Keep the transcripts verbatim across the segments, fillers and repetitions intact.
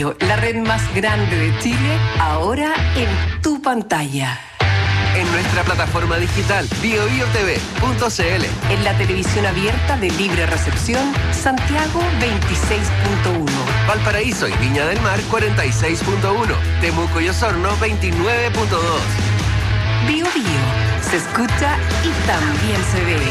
Bio, la red más grande de Chile, ahora en tu pantalla. En nuestra plataforma digital bio bio t v punto c l. En la televisión abierta de libre recepción, Santiago veintiséis punto uno. Valparaíso y Viña del Mar cuarenta y seis punto uno. Temuco y Osorno veintinueve punto dos. Bio Bio, se escucha y también se ve.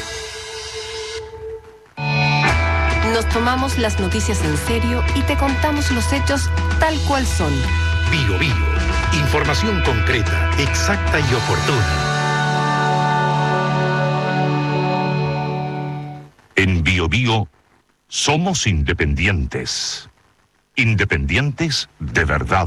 Nos tomamos las noticias en serio y te contamos los hechos tal cual son. Bio Bio, información concreta, exacta y oportuna. En Bio Bio somos independientes. Independientes de verdad.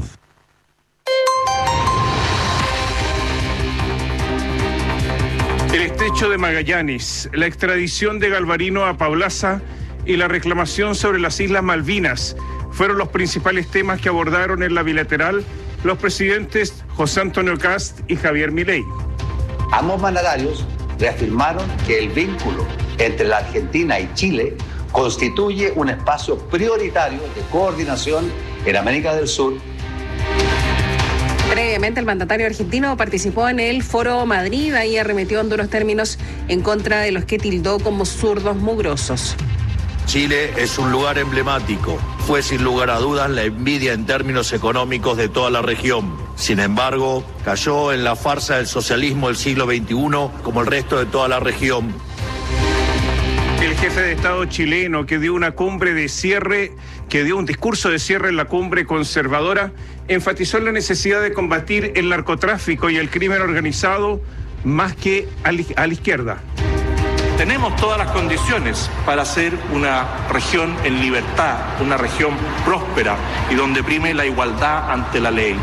El estrecho de Magallanes, la extradición de Galvarino a Paulaza y la reclamación sobre las Islas Malvinas fueron los principales temas que abordaron en la bilateral los presidentes José Antonio Kast y Javier Milei. Ambos mandatarios reafirmaron que el vínculo entre la Argentina y Chile constituye un espacio prioritario de coordinación en América del Sur. Previamente, el mandatario argentino participó en el Foro Madrid y arremetió en duros términos en contra de los que tildó como zurdos mugrosos. Chile es un lugar emblemático. Fue sin lugar a dudas la envidia en términos económicos de toda la región. Sin embargo, cayó en la farsa del socialismo del siglo veintiuno como el resto de toda la región. El jefe de Estado chileno que dio una cumbre de cierre, que dio un discurso de cierre en la cumbre conservadora, enfatizó en la necesidad de combatir el narcotráfico y el crimen organizado más que a la izquierda. Tenemos todas las condiciones para ser una región en libertad, una región próspera y donde prime la igualdad ante la ley.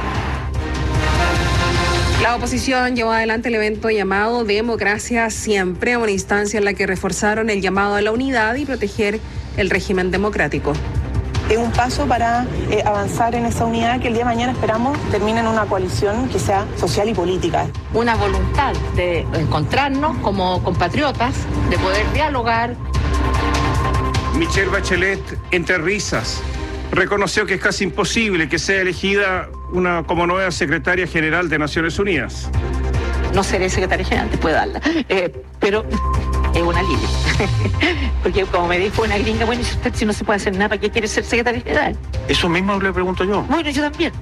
La oposición llevó adelante el evento llamado Democracia Siempre, una instancia en la que reforzaron el llamado a la unidad y proteger el régimen democrático. Es un paso para eh, avanzar en esa unidad que el día de mañana esperamos termine en una coalición que sea social y política. Una voluntad de encontrarnos como compatriotas, de poder dialogar. Michelle Bachelet, entre risas, reconoció que es casi imposible que sea elegida una como nueva secretaria general de Naciones Unidas. No seré secretaria general, te puedo darla, eh, pero es un alivio. Porque como me dijo una gringa, bueno, si usted si no se puede hacer nada, ¿para qué quiere ser secretaria general? Eso mismo le pregunto yo. Bueno, yo también.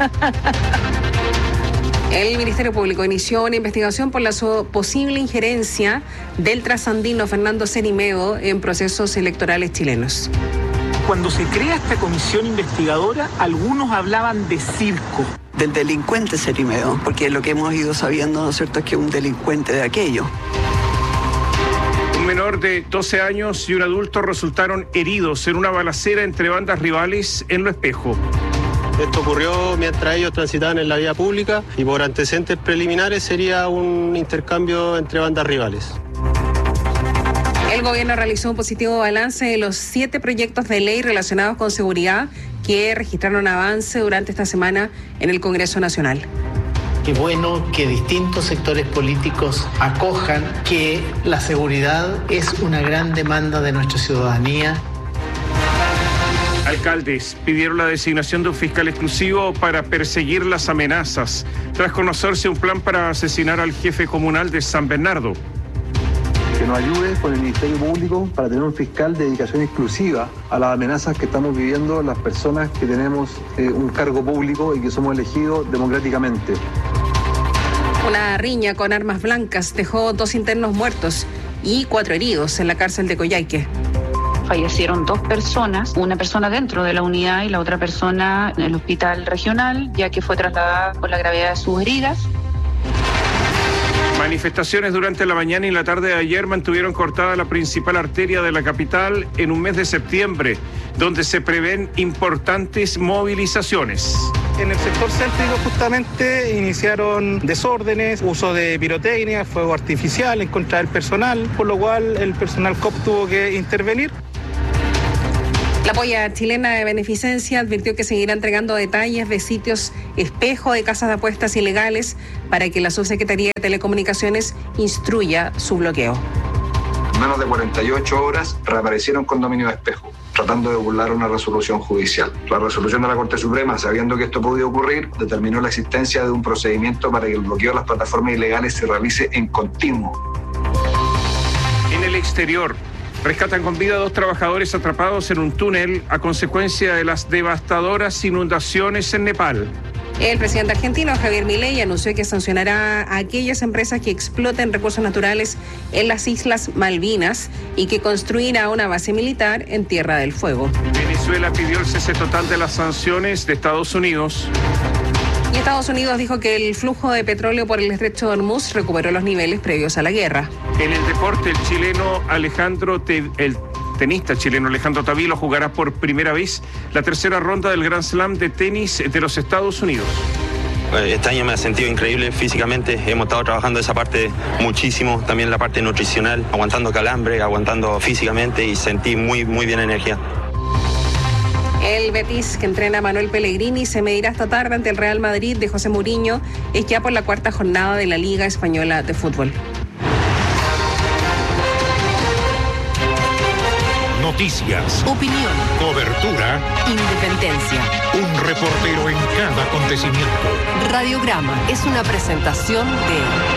El Ministerio Público inició una investigación por la so- posible injerencia del trasandino Fernando Cenimedo en procesos electorales chilenos. Cuando se crea esta comisión investigadora, algunos hablaban de circo. Del delincuente Cenimedo, porque lo que hemos ido sabiendo, ¿no es cierto?, es que es un delincuente de aquello. Un menor de doce años y un adulto resultaron heridos en una balacera entre bandas rivales en Lo Espejo. Esto ocurrió mientras ellos transitaban en la vía pública y por antecedentes preliminares sería un intercambio entre bandas rivales. El gobierno realizó un positivo balance de los siete proyectos de ley relacionados con seguridad que registraron avance durante esta semana en el Congreso Nacional. Qué bueno que distintos sectores políticos acojan que la seguridad es una gran demanda de nuestra ciudadanía. Alcaldes pidieron la designación de un fiscal exclusivo para perseguir las amenazas, tras conocerse un plan para asesinar al jefe comunal de San Bernardo. Que nos ayude con el Ministerio Público para tener un fiscal de dedicación exclusiva a las amenazas que estamos viviendo las personas que tenemos eh, un cargo público y que somos elegidos democráticamente. Una riña con armas blancas dejó dos internos muertos y cuatro heridos en la cárcel de Coyhaique. Fallecieron dos personas, una persona dentro de la unidad y la otra persona en el hospital regional, ya que fue trasladada por la gravedad de sus heridas. Manifestaciones durante la mañana y la tarde de ayer mantuvieron cortada la principal arteria de la capital en un mes de septiembre, donde se prevén importantes movilizaciones. En el sector céntrico justamente iniciaron desórdenes, uso de pirotecnia, fuego artificial en contra del personal, por lo cual el personal C O P tuvo que intervenir. La Polla Chilena de Beneficencia advirtió que seguirá entregando detalles de sitios espejo de casas de apuestas ilegales para que la Subsecretaría de Telecomunicaciones instruya su bloqueo. En menos de cuarenta y ocho horas reaparecieron condominios de espejo. tratando de burlar una resolución judicial. La resolución de la Corte Suprema, sabiendo que esto podía ocurrir, determinó la existencia de un procedimiento para que el bloqueo de las plataformas ilegales se realice en continuo. En el exterior, rescatan con vida a dos trabajadores atrapados en un túnel a consecuencia de las devastadoras inundaciones en Nepal. El presidente argentino Javier Milei anunció que sancionará a aquellas empresas que exploten recursos naturales en las Islas Malvinas y que construirá una base militar en Tierra del Fuego. Venezuela pidió el cese total de las sanciones de Estados Unidos. Y Estados Unidos dijo que el flujo de petróleo por el estrecho de Hormuz recuperó los niveles previos a la guerra. En el deporte, el chileno Alejandro Te- el tenista chileno Alejandro Tavilo jugará por primera vez la tercera ronda del Grand Slam de tenis de los Estados Unidos. Este año me he sentido increíble físicamente, hemos estado trabajando esa parte muchísimo, también la parte nutricional, aguantando calambre, aguantando físicamente y sentí muy, muy bien energía. El Betis, que entrena a Manuel Pellegrini, se medirá esta tarde ante el Real Madrid de José Mourinho, es ya por la cuarta jornada de la Liga Española de Fútbol. Noticias, Opinión, cobertura, independencia. un reportero en cada acontecimiento. Radiograma es una presentación de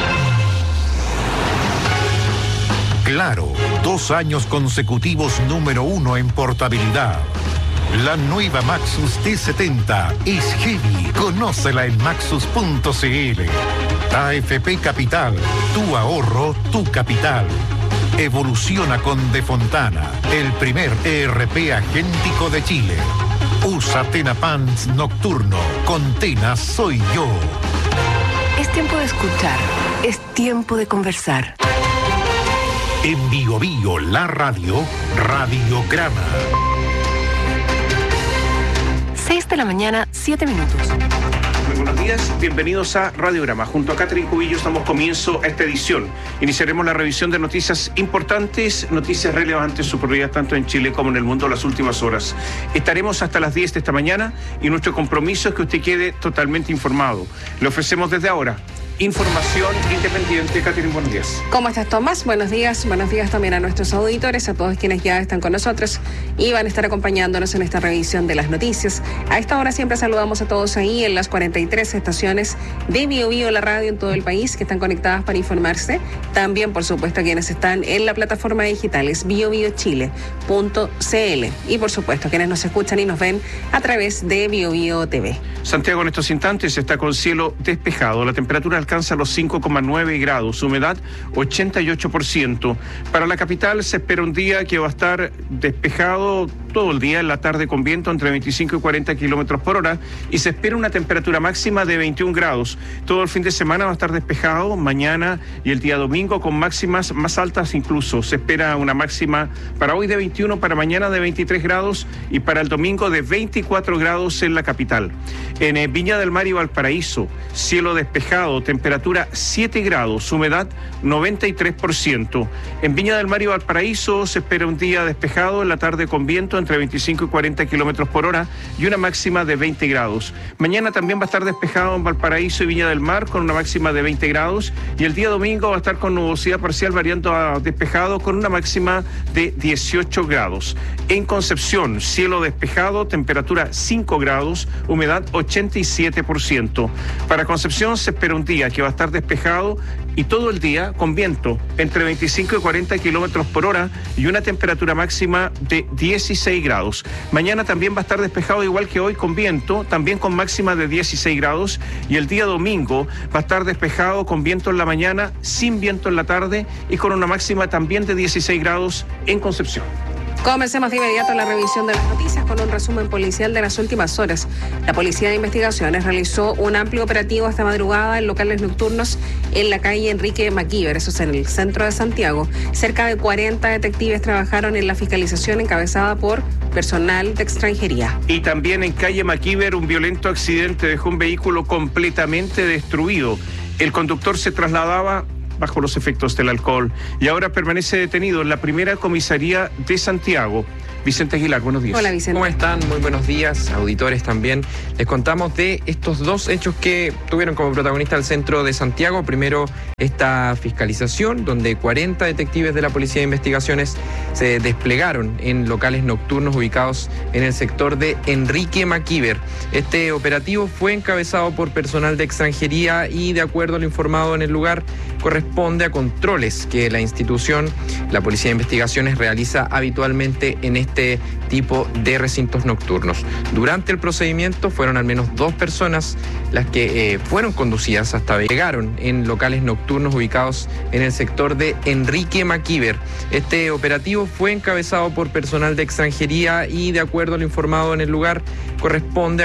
Claro, dos años consecutivos número uno en portabilidad. La nueva Maxus T setenta es heavy. Conócela en maxus punto c l. A F P Capital, tu ahorro, tu capital. Evoluciona con De Fontana, el primer E R P agéntico de Chile. Usa Tena Pants Nocturno. Con Tena soy yo. Es tiempo de escuchar, es tiempo de conversar. En Bio Bio, la radio, Radiograma. seis de la mañana, siete minutos. Muy buenos días, bienvenidos a Radiograma. Junto a Catherine Cubillos damos comienzo a esta edición. Iniciaremos la revisión de noticias importantes, noticias relevantes, su prioridad tanto en Chile como en el mundo las últimas horas. Estaremos hasta las diez de esta mañana y nuestro compromiso es que usted quede totalmente informado. Le ofrecemos desde ahora información independiente. Catherine, buenos días. ¿Cómo estás, Tomás? Buenos días. Buenos días también a nuestros auditores, a todos quienes ya están con nosotros y van a estar acompañándonos en esta revisión de las noticias. A esta hora siempre saludamos a todos ahí en las cuarenta y tres estaciones de Bio Bio, la radio en todo el país, que están conectadas para informarse. También, por supuesto, a quienes están en la plataforma digital, es bio bio chile punto c l. Y, por supuesto, quienes nos escuchan y nos ven a través de Bio Bio T V. Santiago en estos instantes está con cielo despejado. La temperatura alcanza los cinco coma nueve grados, humedad ochenta y ocho por ciento. Para la capital se espera un día que va a estar despejado todo el día, en la tarde con viento entre veinticinco y cuarenta kilómetros por hora y se espera una temperatura máxima de veintiún grados. Todo el fin de semana va a estar despejado, mañana y el día domingo con máximas más altas incluso. Se espera una máxima para hoy de veintiuno, para mañana de veintitrés grados y para el domingo de veinticuatro grados en la capital. En eh, Viña del Mar y Valparaíso, cielo despejado, temperatura siete grados, humedad noventa y tres por ciento. En Viña del Mar y Valparaíso se espera un día despejado, en la tarde con viento entre veinticinco y cuarenta kilómetros por hora y una máxima de veinte grados. Mañana también va a estar despejado en Valparaíso y Viña del Mar con una máxima de veinte grados y el día domingo va a estar con nubosidad parcial variando a despejado con una máxima de dieciocho grados. En Concepción, cielo despejado, temperatura cinco grados, humedad ochenta y siete por ciento. Para Concepción se espera un día que va a estar despejado y todo el día con viento entre veinticinco y cuarenta kilómetros por hora y una temperatura máxima de dieciséis grados. Mañana también va a estar despejado igual que hoy con viento, también con máxima de dieciséis grados y el día domingo va a estar despejado con viento en la mañana, sin viento en la tarde y con una máxima también de dieciséis grados en Concepción. Comencemos de inmediato la revisión de las noticias con un resumen policial de las últimas horas. La Policía de Investigaciones realizó un amplio operativo esta madrugada en locales nocturnos en la calle Enrique Maquíver, eso es en el centro de Santiago. Cerca de cuarenta detectives trabajaron en la fiscalización encabezada por personal de extranjería. Y también en calle Maquíver un violento accidente dejó un vehículo completamente destruido. El conductor se trasladaba bajo los efectos del alcohol y ahora permanece detenido en la primera comisaría de Santiago. Vicente Aguilar, buenos días. Hola, Vicente. ¿Cómo están? Muy buenos días, auditores también. Les contamos de estos dos hechos que tuvieron como protagonista el centro de Santiago. Primero, esta fiscalización, donde cuarenta detectives de la Policía de Investigaciones se desplegaron en locales nocturnos ubicados en el sector de Enrique Maquiver. Este operativo fue encabezado por personal de extranjería y, de acuerdo a lo informado en el lugar, corresponde a controles que la institución, la Policía de Investigaciones, realiza habitualmente en este tipo de recintos nocturnos. Durante el procedimiento fueron al menos dos personas las que eh, fueron conducidas hasta llegaron en locales nocturnos ubicados en el sector de Enrique Maquiver. Este operativo fue encabezado por personal de extranjería y, de acuerdo a lo informado en el lugar, corresponde a